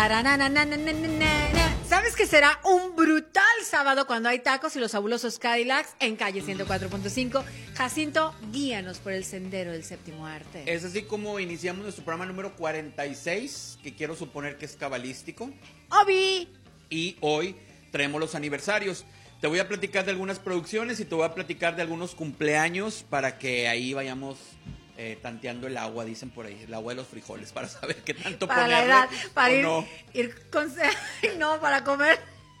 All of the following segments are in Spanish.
¿Sabes que será un brutal sábado cuando hay tacos y los fabulosos Cadillacs en calle 104.5? Jacinto, guíanos por el sendero del séptimo arte. Es así como iniciamos nuestro programa número 46, que quiero suponer que es cabalístico. ¡Obi! Y hoy traemos los aniversarios. Te voy a platicar de algunas producciones y te voy a platicar de algunos cumpleaños para que ahí vayamos tanteando el agua, dicen por ahí, el agua de los frijoles, para saber qué tanto para ponerle la edad, para o ir no, para comer.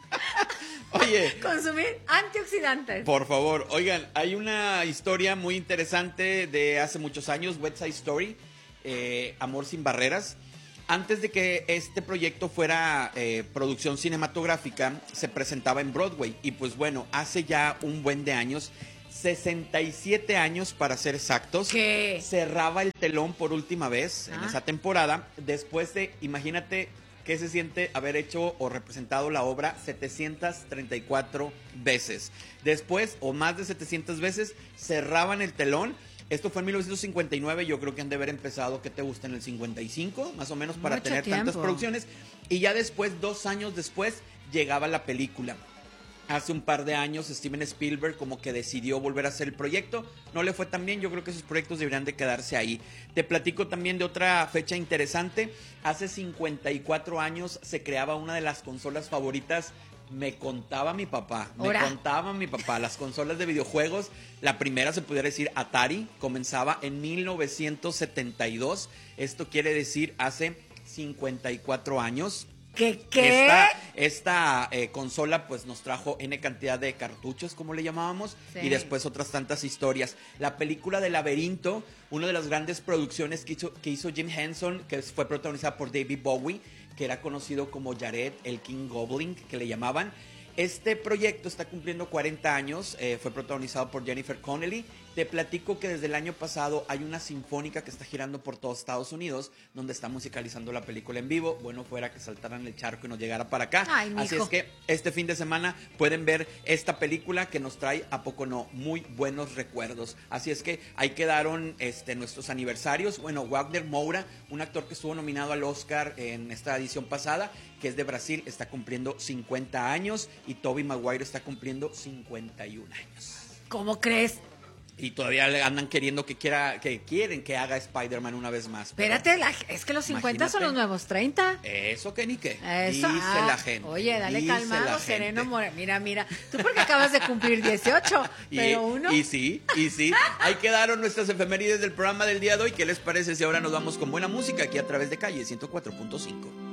Oye, consumir antioxidantes. Por favor, oigan, hay una historia muy interesante de hace muchos años, West Side Story, Amor sin barreras. Antes de que este proyecto fuera producción cinematográfica, se presentaba en Broadway. Y pues bueno, hace ya un buen de años, 67 años para ser exactos, ¿qué? Cerraba el telón por última vez en esa temporada. Después de, imagínate qué se siente haber hecho o representado la obra 734 veces. Después, o más de 700 veces, cerraban el telón. Esto fue en 1959, yo creo que han de haber empezado, ¿qué te gusta? En el 55, más o menos, para Mucho tener tiempo. tantas producciones. Y ya después, 2 años después, llegaba la película. Hace un par de años Steven Spielberg como que decidió volver a hacer el proyecto. No le fue tan bien, yo creo que esos proyectos deberían de quedarse ahí. Te platico también de otra fecha interesante. Hace 54 años se creaba una de las consolas favoritas. Me contaba mi papá, las consolas de videojuegos. La primera, se pudiera decir, Atari, comenzaba en 1972. Esto quiere decir hace 54 años. ¿Qué? Esta consola pues nos trajo N cantidad de cartuchos, como le llamábamos, sí. Y después otras tantas historias. La película de Laberinto, una de las grandes producciones que hizo Jim Henson, que fue protagonizada por David Bowie, que era conocido como Jared, el King Goblin, que le llamaban. Este proyecto está cumpliendo 40 años, fue protagonizado por Jennifer Connelly. Te platico que desde el año pasado hay una sinfónica que está girando por todo Estados Unidos, donde está musicalizando la película en vivo. Bueno, fuera que saltaran el charco y nos llegara para acá. Ay, así es que este fin de semana pueden ver esta película que nos trae, ¿a poco no?, muy buenos recuerdos. Así es que ahí quedaron nuestros aniversarios. Bueno, Wagner Moura, un actor que estuvo nominado al Oscar en esta edición pasada, que es de Brasil, está cumpliendo 50 años. Y Tobey Maguire está cumpliendo 51 años. ¿Cómo crees? Y todavía le andan queriendo que quieren que haga Spider-Man una vez más. Espérate, es que los 50 son los nuevos 30. Eso que ni qué. Eso, dice la gente. Oye, dale calmado, sereno, mira. Tú porque acabas de cumplir 18, pero uno... Y sí. Ahí quedaron nuestras efemérides del programa del día de hoy. ¿Qué les parece si ahora nos vamos con buena música aquí a través de Calle 104.5?